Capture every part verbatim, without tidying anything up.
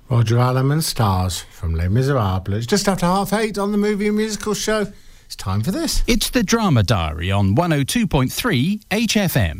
Roger Allam and Stars from Les Miserables. It's just after half eight on the Movie and Musical Show. It's time for this. It's the Drama Diary on one oh two point three H F M.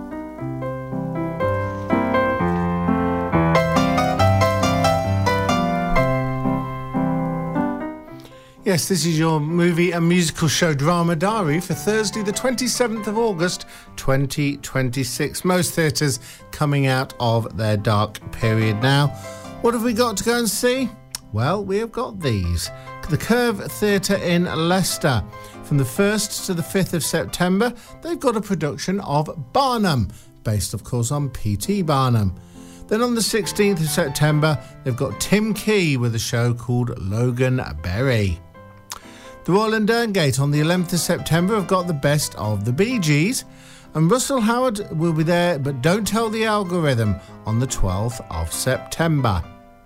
Yes, this is your Movie and Musical Show Drama Diary for Thursday the twenty-seventh of August twenty twenty-six. Most theatres coming out of their dark period now. What have we got to go and see? Well, we have got these. The Curve Theatre in Leicester. From the first to the fifth of September, they've got a production of Barnum, based, of course, on P T Barnum. Then on the sixteenth of September, they've got Tim Key with a show called Logan Berry. The Royal and Derngate on the eleventh of September have got the Best of the Bee Gees. And Russell Howard will be there, but Don't Tell the Algorithm on the twelfth of September.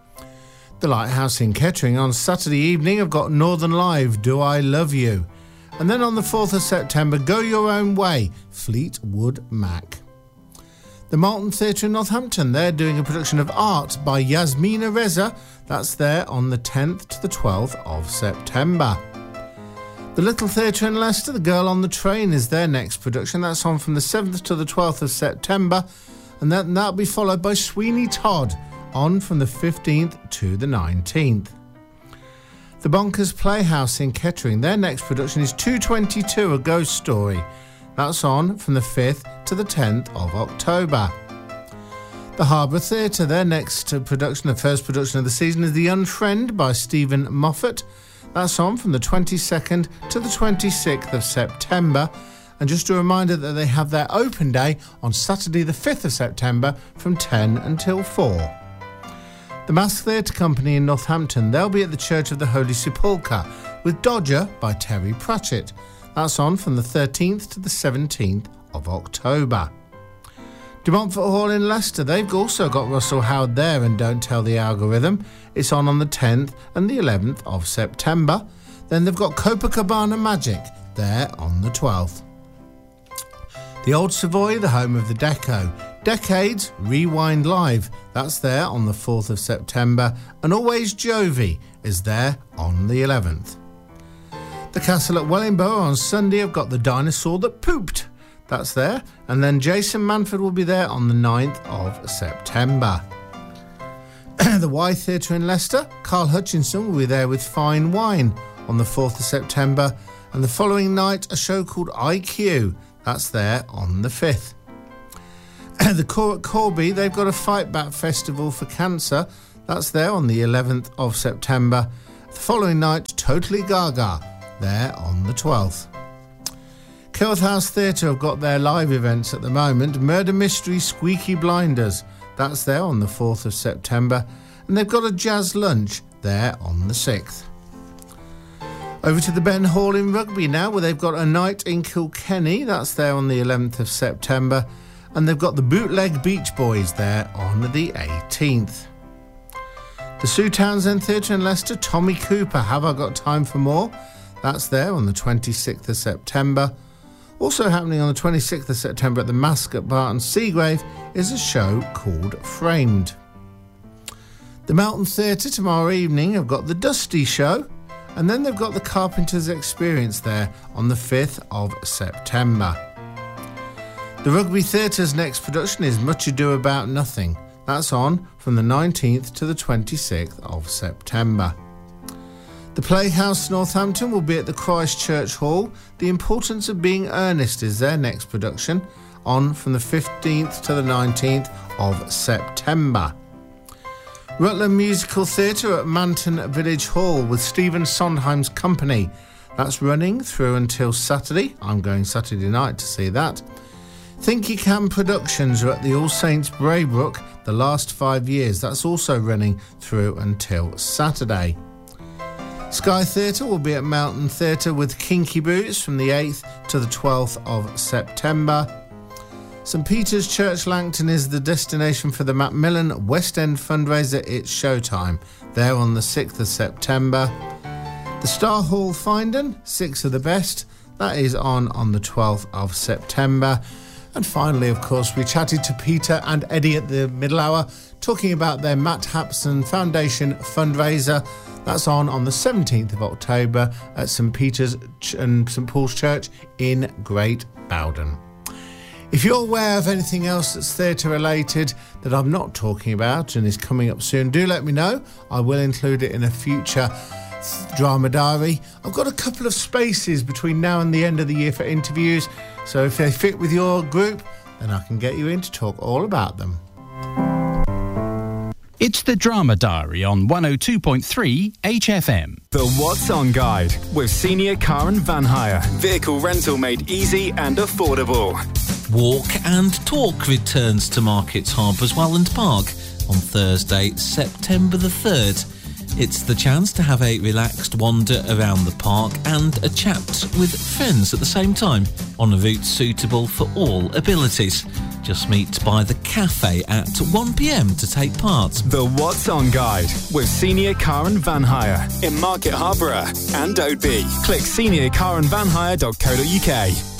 The Lighthouse in Kettering on Saturday evening have got Northern Live, Do I Love You? And then on the fourth of September, Go Your Own Way, Fleetwood Mac. The Malton Theatre in Northampton, they're doing a production of Art by Yasmina Reza. That's there on the tenth to the twelfth of September. The Little Theatre in Leicester, The Girl on the Train, is their next production. That's on from the seventh to the twelfth of September. And then that'll be followed by Sweeney Todd, on from the fifteenth to the nineteenth. The Bonkers Playhouse in Kettering, their next production is two twenty-two, A Ghost Story. That's on from the fifth to the tenth of October. The Harbour Theatre, their next production, the first production of the season, is The Unfriend by Stephen Moffat. That's on from the twenty-second to the twenty-sixth of September. And just a reminder that they have their open day on Saturday the fifth of September from ten until four. The Mask Theatre Company in Northampton, they'll be at the Church of the Holy Sepulchre with Dodger by Terry Pratchett. That's on from the thirteenth to the seventeenth of October. De Montfort Hall in Leicester, they've also got Russell Howard there and Don't Tell the Algorithm. It's on on the tenth and the eleventh of September. Then they've got Copacabana Magic there on the twelfth. The Old Savoy, the home of the Deco. Decades Rewind Live, that's there on the fourth of September, and Always Jovie is there on the eleventh. The Castle at Wellingborough on Sunday have got The Dinosaur That Pooped, that's there, and then Jason Manford will be there on the ninth of September. The Y Theatre in Leicester, Carl Hutchinson will be there with Fine Wine on the fourth of September, and the following night a show called I Q, that's there on the fifth. The Core at Corby, they've got a Fight Back Festival for Cancer. That's there on the eleventh of September. The following night, Totally Gaga, there on the twelfth. Kilworth House Theatre have got their live events at the moment. Murder Mystery Squeaky Blinders, that's there on the fourth of September. And they've got a Jazz Lunch there on the sixth. Over to the Ben Hall in Rugby now, where they've got A Night in Kilkenny, that's there on the eleventh of September. And they've got the Bootleg Beach Boys there on the eighteenth. The Sue Townsend Theatre in Leicester, Tommy Cooper, Have I Got Time for More? That's there on the twenty-sixth of September. Also happening on the twenty-sixth of September at the Masque at Barton Seagrave is a show called Framed. The Melton Theatre tomorrow evening have got the Dusty Show, and then they've got the Carpenter's Experience there on the fifth of September. The Rugby Theatre's next production is Much Ado About Nothing. That's on from the nineteenth to the twenty-sixth of September. The Playhouse Northampton will be at the Christ Church Hall. The Importance of Being Earnest is their next production, on from the fifteenth to the nineteenth of September. Rutland Musical Theatre at Manton Village Hall with Stephen Sondheim's Company. That's running through until Saturday. I'm going Saturday night to see that. Think You Can Productions are at the All Saints Braybrook the last five years. That's also running through until Saturday. Sky Theatre will be at Mountain Theatre with Kinky Boots from the eighth to the twelfth of September. St Peter's Church Langton is the destination for the Macmillan West End fundraiser It's Showtime, there on the sixth of September. The Star Hall Findon, Six of the Best, that is on on the twelfth of September. And finally, of course, we chatted to Peter and Eddie at the middle hour, talking about their Matt Hapson Foundation fundraiser. That's on on the seventeenth of October at St Peter's and St Paul's Church in Great Bowden. If you're aware of anything else that's theatre related that I'm not talking about and is coming up soon, do let me know. I will include it in a future Drama Diary. I've got a couple of spaces between now and the end of the year for interviews, so if they fit with your group, then I can get you in to talk all about them. It's the Drama Diary on one oh two point three H F M. The What's On Guide with Senior Car and Van Hire. Vehicle rental made easy and affordable. Walk and Talk returns to Markets Harbour's Welland Park on Thursday, September the third. It's the chance to have a relaxed wander around the park and a chat with friends at the same time on a route suitable for all abilities. Just meet by the cafe at one p m to take part. The What's On Guide with Senior Car and Van Hire in Market Harborough and Oadby. Click senior car and van hire dot co dot uk.